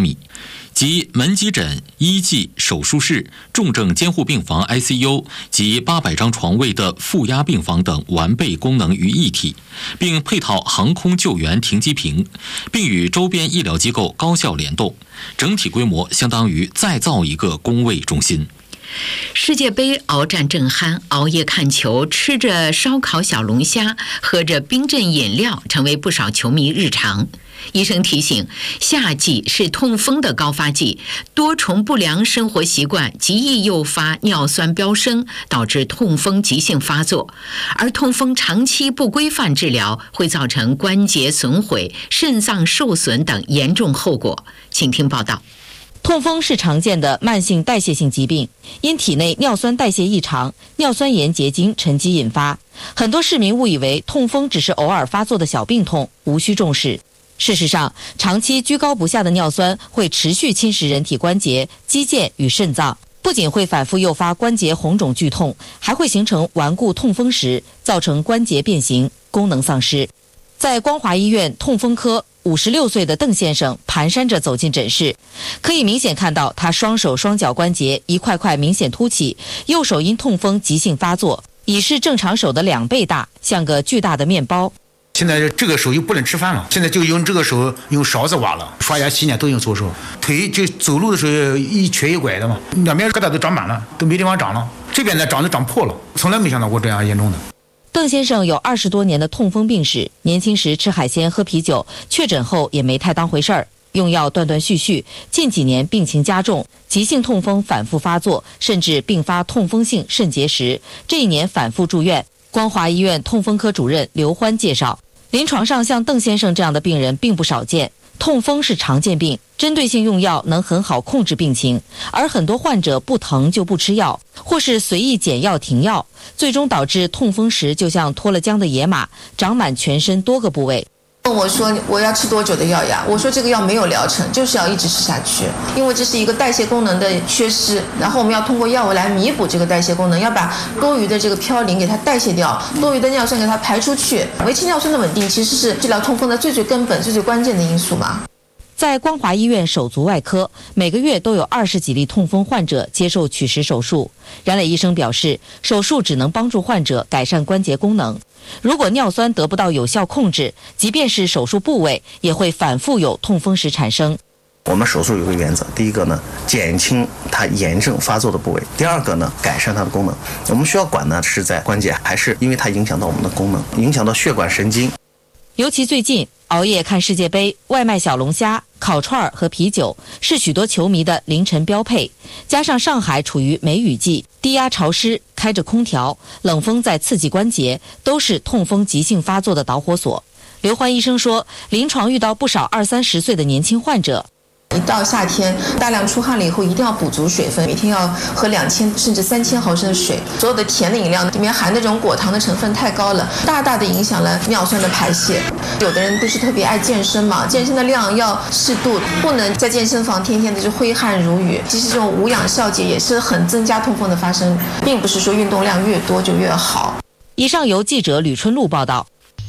米，即门急诊、医技、手术室、重症监护病房 ICU 及800张床位的负压病房等完备功能于一体，并配套航空救援停机坪，并与周边医疗机构高效联动，整体规模相当于再造一个公卫中心。 世界杯鏖战正酣，熬夜看球，吃着烧烤小龙虾，喝着冰镇饮料，成为不少球迷日常。医生提醒，夏季是痛风的高发季，多重不良生活习惯极易诱发尿酸飙升，导致痛风急性发作。而痛风长期不规范治疗，会造成关节损毁、肾脏受损等严重后果。请听报道。 痛风是常见的慢性代谢性疾病，因体内尿酸代谢异常、尿酸盐结晶沉积引发。很多市民误以为痛风只是偶尔发作的小病痛，无需重视。事实上，长期居高不下的尿酸会持续侵蚀人体关节、肌腱与肾脏，不仅会反复诱发关节红肿剧痛，还会形成顽固痛风石，造成关节变形、功能丧失。在光华医院痛风科，56岁的邓先生蹒跚着走进诊室，可以明显看到他双手双脚关节一块块明显凸起，右手因痛风急性发作，已是正常手的2倍大，像个巨大的面包。 现在这个手又不能吃饭了，现在就用这个手用勺子挖了，刷牙洗脸都用左手，腿就走路的时候一瘸一拐的嘛，两边疙瘩都长满了，都没地方长了，这边呢长破了，从来没想到过这样严重的。 邓先生有20多年的痛风病史，年轻时吃海鲜喝啤酒，确诊后也没太当回事儿，用药断断续续，近几年病情加重，急性痛风反复发作，甚至并发痛风性肾结石，这一年反复住院。光华医院痛风科主任刘欢介绍，临床上像邓先生这样的病人并不少见，痛风是常见病，针对性用药能很好控制病情，而很多患者不疼就不吃药，或是随意减药停药，最终导致痛风石就像脱了缰的野马，长满全身多个部位。 问我说我要吃多久的药呀？我说这个药没有疗程，就是要一直吃下去，因为这是一个代谢功能的缺失，然后我们要通过药物来弥补这个代谢功能，要把多余的这个嘌呤给它代谢掉，多余的尿酸给它排出去。维持尿酸的稳定其实是治疗痛风的最根本、最关键的因素嘛。 在光华医院手足外科，每个月都有20几例痛风患者接受取石手术。冉磊医生表示，手术只能帮助患者改善关节功能，如果尿酸得不到有效控制，即便是手术部位，也会反复有痛风石产生。 我们手术有个原则，第一个呢，减轻它炎症发作的部位；第二个呢，改善它的功能。我们需要管呢是在关节，还是因为它影响到我们的功能，影响到血管神经。 尤其最近熬夜看世界杯，外卖小龙虾、烤串和啤酒是许多球迷的凌晨标配。加上上海处于梅雨季，低压潮湿，开着空调，冷风在刺激关节，都是痛风急性发作的导火索。刘欢医生说，临床遇到不少20-30岁的年轻患者。 一到夏天，大量出汗了以后，一定要补足水分，每天要喝2000甚至3000毫升的水。所有的甜的饮料里面含的这种果糖的成分太高了，大大的影响了尿酸的排泄。有的人都是特别爱健身嘛，健身的量要适度，不能在健身房天天的就挥汗如雨。其实这种无氧消解也是很增加痛风的发生，并不是说运动量越多就越好。 以上由记者吕春露报道。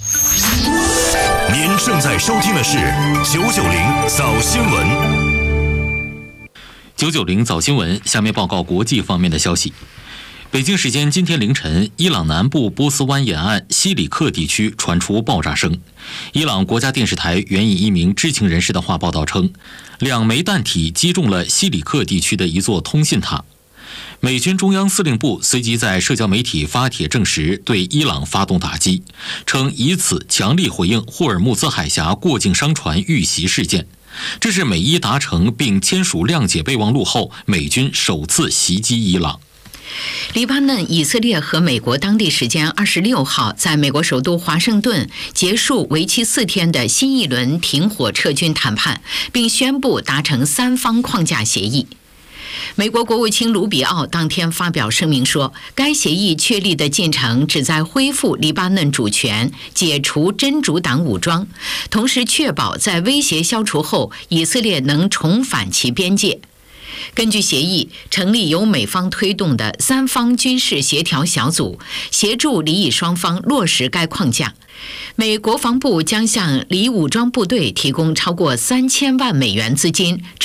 您正在收听的是990早新闻。 990早新闻，下面报告国际方面的消息。北京时间今天凌晨，伊朗南部波斯湾沿岸西里克地区传出爆炸声。伊朗国家电视台援引一名知情人士的话报道称，2枚弹体击中了西里克地区的一座通信塔。美军中央司令部随即在社交媒体发帖证实对伊朗发动打击，称以此强力回应霍尔木兹海峡过境商船遇袭事件。这是美伊达成并签署谅解备忘录后，美军首次袭击伊朗。 黎巴嫩、以色列和美国当地时间26号在美国首都华盛顿结束为期4天的新一轮停火撤军谈判，并宣布达成3方框架协议。美国国务卿卢比奥当天发表声明说，该协议确立的进程旨在恢复黎巴嫩主权，解除真主党武装，同时确保在威胁消除后，以色列能重返其边界。根据协议，成立由美方推动的3方军事协调小组，协助黎以双方落实该框架。美国防部将向黎武装部队提供超过3000万美元资金，